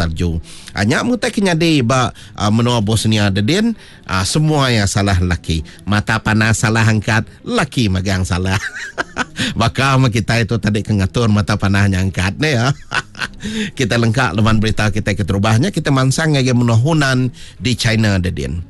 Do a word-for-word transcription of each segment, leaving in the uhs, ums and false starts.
salju. Anyak mutai kenyadi ba uh, menua Bosnia dedin uh, semua yang salah laki. Mata panas salah angkat, laki magang salah. Maka kita itu tadi kengatur mata panahnya angkat ni ya. Kita lengkap leman berita kita keterubahnya, kita mansang ngaya menua Hunan di China dedin.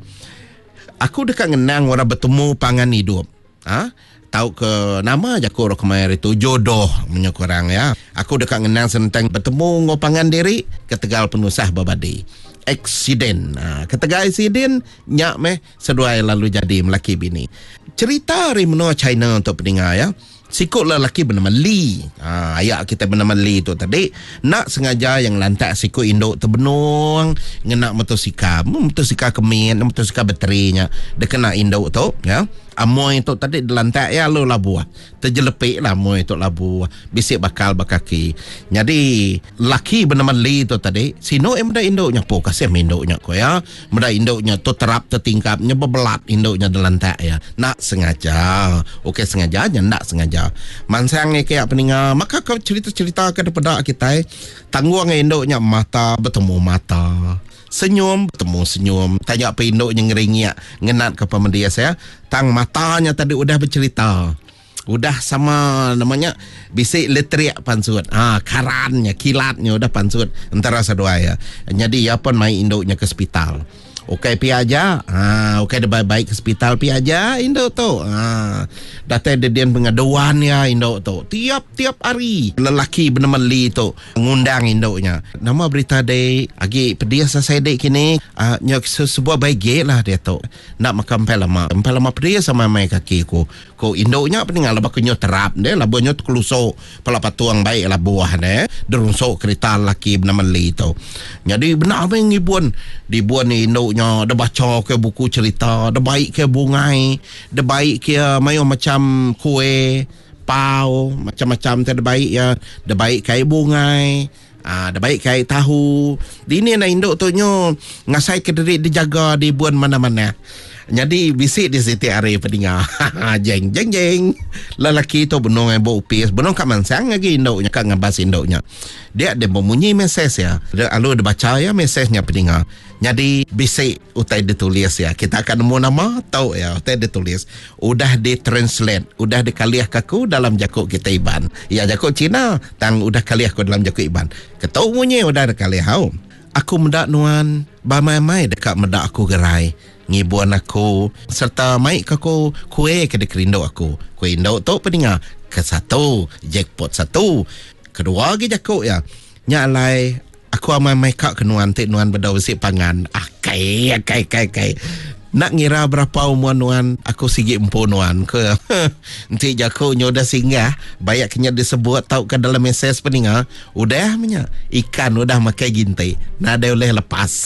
Aku dekat ngenang orang bertemu pangan hidup. Ha? Tahu ke nama jaku orang kemarin itu jodoh punya korang ya. Aku dekat ngenang sentang bertemu ngopangan diri ketegal penusah babadi. Eksiden. Ha, ketegal eksiden nyak meh seduai lalu jadi melaki bini. Cerita dari menua China untuk pendengar ya. Sikut lelaki bernama Lee. Ha, ayat kita bernama Lee tu tadi nak sengaja yang lantak sikut induk terbenung ngenak motosikal. Motosikal kemin, motosikal baterinya. Dia kena induk tu ya. Amoy tu tadi dilantak ya lo labu. Terjelepik lah amoy tu labu. Bisik bakal bakaki. Jadi laki bernama Lee tu tadi sino yang muda induknya po kasih induknya ko ya. Muda induknya tu terap tertingkapnya berbelat induknya dilantak ya. Nak sengaja. Okey sengaja aja nak sengaja. Mansang ni kayak peninga maka kau cerita-cerita ke daripada kita tangguang induknya mata bertemu mata. Senyum, bertemu senyum. Tanya apa induknya ngeringiak ngenat ke pemendia saya. Tang matanya tadi udah bercerita. Udah sama namanya bisik letrik pansut. Ah, karannya, kilatnya udah pansut antara sedua ya. Jadi ya pun mai induknya ke hospital. Okey pi aja. Ha, okey dah baik ke hospital pi aja induk tu. Ha, datang dedian pengaduan ya induk tu. Tiap-tiap hari lelaki bernama Lee tu ngundang induknya. Nama berita day agi pedia selesai dek kini uh, nyak sebuah baik lah dia tu. Nak makan empat lama. Empat lama pedia sama mai kaki ku. Ko induknya peningal lebah kenyo terap dia labanya tu kelusuk pala patuang baik lah buah dia. Derungsuk kereta lelaki bernama Lee tu. Jadi benar apa yang ibuan dibuan ni induk nya dah baca ke buku cerita, dah baik ke bungai, dah baik ke mayo macam kue, pau, macam-macam tu dah baik ya, dah baik kai bungai, ah dah baik kai tahu. Di ni na induk tu nyo ngasai ke diri dijaga di buan mana-mana. Jadi bisik di siti hari pendengar. jeng jeng jeng. Lelaki tu benung ai bau pis, benung kat mansang lagi induknya kat ngabas induknya. Dia ada membunyi mesej ya. Dia alu dia baca ya mesejnya pendengar. Jadi bisik utai ditulis ya. Kita akan nemu nama tahu ya utai ditulis. Udah ditranslate, udah dikaliah kaku dalam jakuk kita iban. Ya jakuk Cina tang udah kaliah ku dalam jakuk iban. Ketau bunyi udah dikaliah hau. Aku mendak nuan bamai-mai dekat mendak aku gerai. Ngibuan aku serta mai ke aku kue ke dekerindo aku. Kue indo tu pendengar ke satu jackpot satu. Kedua lagi jakuk ya. Nyalai aku amai mai kak kenuan tik nuan bedau si pangan. Ah kai kai kai kai. Nak ngira berapa umur nuan aku sigi empu nuan ke. Nanti jakuk nyo dah singgah banyak kena disebut tahu ke dalam mesej pendengar. Udah punya ikan udah makai gintai. Nada boleh lepas.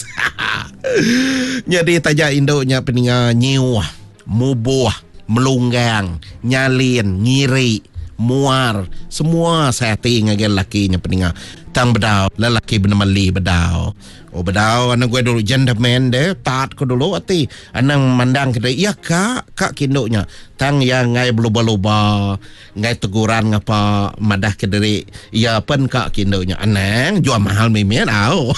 Jadi tajak induknya pendengar nyiwah, mubuh, melunggang, nyalin, ngiri, muar, semua saya tinggal lakinya pendengar. Tang bedau, lelaki bernama Lee bedau. Oh bedau, anak gue dulu gentleman deh, taat ko dulu ati. Anang mandang kita, iya kak, kak kinduknya. Tang yang ngai berloba-loba, ngai teguran ngapa madah ke diri. Iya pen kak kinduknya. Anang jual mahal mimin au.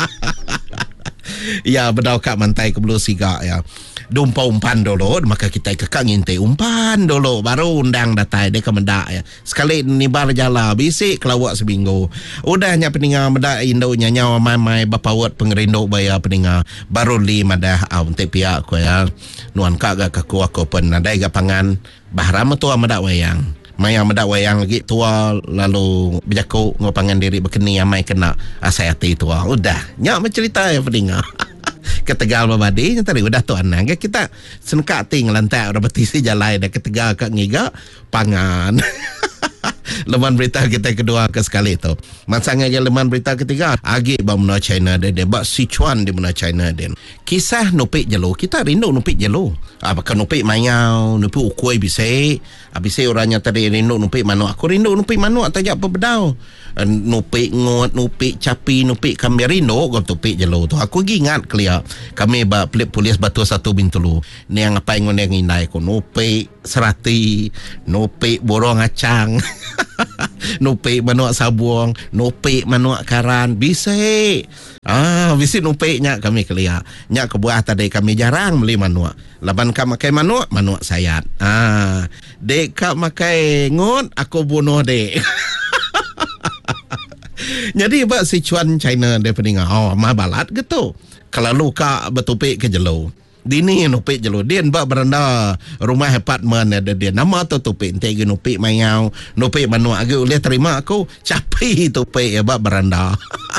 Ya bedau kak mantai ke belu siga ya. Dumpa umpan dulu, maka kita kekak nginte umpan dulu baru undang datai dia ke mendak ya. Sekali nibar jala bisik kelawak seminggu. Udahnya pendengar mendak induknya nyawa mai-mai bapawat pengerinduk bayar pendengar. Baru li madah au untuk pihak ko ya. Nuan kak gak kaku aku pun nadai gak pangan bahram tua mendak wayang. Mayang mendak wayang lagi tua lalu berjaku ngopangan diri berkeni amai kena asayati tua. Udah nyak mencerita ya pendengar. Ketegal babadi tadi udah tu anang kita senka ting lantai udah betisi jalan dah ketegal kat ngiga pangan. Leman berita kita kedua ke sekali tu. Masang aja leman berita ketiga. Agi ba menua China dia dia bak Sichuan di menua China dia. Kisah nupik jelo. Kita rindu nupik jelo. Apakah nupik mayau, nupik ukui bisik. Abisik orangnya tadi rindu nupik manuk. Aku rindu nupik manuk tajak apa bedau. Nupik ngot, nupik capi, nupik kami rindu gam nupik jelo tu. Aku ingat clear. Kami ba polis Batu Satu Bintulu. Ni yang apa yang ngone nginai ko nupik serati, nupik borong acang. Nupik manuak sabuang, nupik manuak karan, bisa. Ah, bisi nupiknya kami kelia. Nya kebuah tadi kami jarang beli manuak. Laban ka makai manuak, manuak sayat. Ah, dek ka makai ngut, aku bunuh dek. Jadi bak si cuan China dia peninga. Oh, mah balat gitu. Kalau lu ka betupik ke jelo. Dini nupik jelo dia bak beranda rumah apartmen ada dia nama tu tupik ente ge nupik mayau nupik manuak ge boleh terima aku capi tupik ya bak beranda.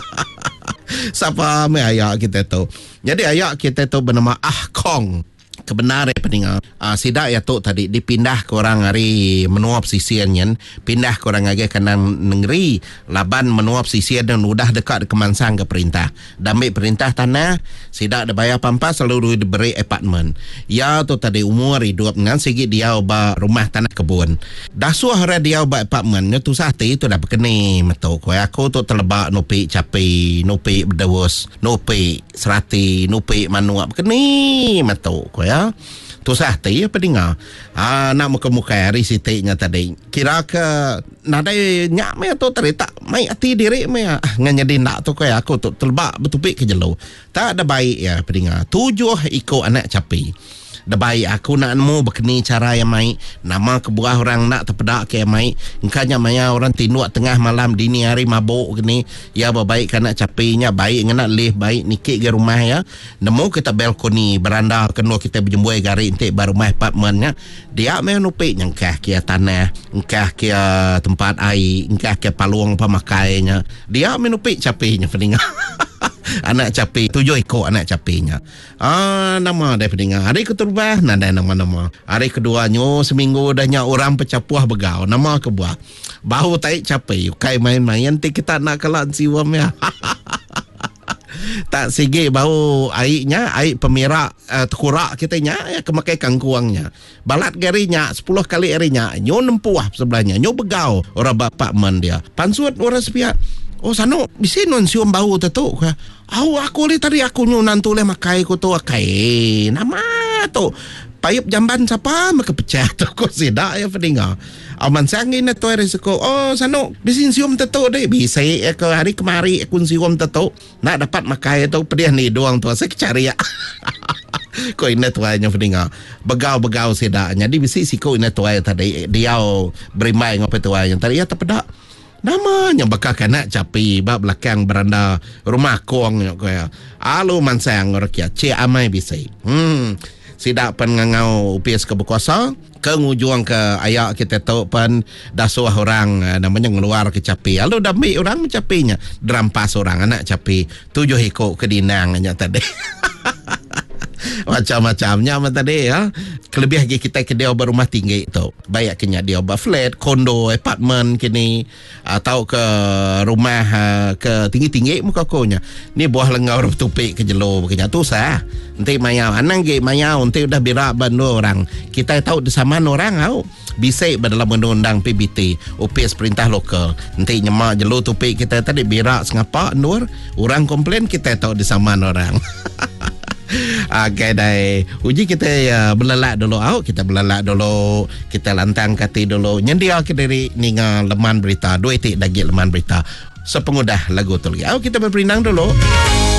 Siapa me ayak kita tu. Jadi ayak kita tu bernama Ah Kong. Kebenaran peninga uh, sidak ya tu tadi dipindah ke orang hari menuap sisiannya, pindah ke orang agak kanang negeri laban menuap sisian dan udah dekat kemansang ke perintah damai perintah tanah sidak ada bayar pampas selalu diberi apartmen ya tu tadi umur hidup dengan segi dia ubah rumah tanah kebun dah suara dia ubah apartmen tu sahti itu dah berkeni metu kau aku tu terlebak nupi capi nupi berdawus nupi serati nupi manuap berkeni metu kau ya tu sah teh apa dengar ah nak muka-muka hari sitiknya tadi kira ke nadai nyak me tu tadi tak mai ati diri me ah nganya nak tu kaya aku tu telbak betupik ke jelo tak ada baik ya pendengar tujuh ikut anak capi dah baik aku nak nemu berkeni cara yang mai nama kebuah orang nak terpedak ke mai engkanya maya orang tinduak tengah malam dini hari mabuk gini ya baik kan nak capinya baik ngena leh baik nikik ke rumah ya nemu kita balkoni beranda kena kita berjembuai gari entik baru rumah apartmennya dia mai nupik nyangkah kia tanah engkah kia tempat air engkah kia paluang pemakainya dia mai nupik capinya peningat. Anak capi tujuh ekor anak capinya. Ah nama dia peningat. Hari keturubah nada nama-nama. Hari keduanya seminggu dahnya orang pecapuah begau nama kebuah. Bau taik capi. Kai main-main nanti kita nak kalah siwam ya. Tak sigi bau airnya air pemirak uh, kurak kitanya ya kemakai kangkuangnya balat garinya sepuluh kali harinya nyo nempuah sebelahnya nyo begau orang bapak man dia pansuat orang sepiak. Oh sano bisi non siom bau tetu ka. Au aku li tadi aku nyu nantu le makai ko to akai. Nama tu payup jamban siapa maka pecah tu ko sidak ya peninga. Aman sangin na to resiko. Oh sano bisi siom tetu deh bisa ya ke hari kemari aku siom tetu. Nak dapat makai tu pediah ni doang tu saya cari ya. Ko ina tuanya peninga. Begau-begau sidaknya di bisi siko ina tuaya tadi dia berimai ngopi tuanya tadi ya terpedak. Namanya bakal kena capi bab belakang beranda rumah kong kaya alu mansang rakyat ce amai bisa hmm sidak pengangau upis ke berkuasa ke ngujung ke ayak kita tahu pan dasuah orang namanya ngeluar ke capi alu dami orang mencapinya derampas orang anak capi tujuh ekor kedinang nya tadi. Macam-macamnya mah tadi ya. Kelebih lagi kita ke dia berumah tinggi tu. Baik kena dia ber flat, kondo, apartmen kini atau ke rumah ke tinggi-tinggi muka konya. Ni buah lengau tupik ke jelo kenya tu sah. Nanti mayau anang ge mayau nanti udah birak bandu orang. Kita tahu di saman orang au. Bisa dalam undang-undang P B T O P S perintah lokal. Nanti nyemak jelo tupik kita tadi birak sengapa nur. Orang komplain kita tahu di saman orang. Okay, dai. Uji kita ya belalak dulu. Au kita belalak dulu. Kita lantang kati dulu. Nyendia kita dari ninga leman berita. Dua itik dagi leman berita. Sepengudah lagu tu lagi. Au kita berperinang dulu.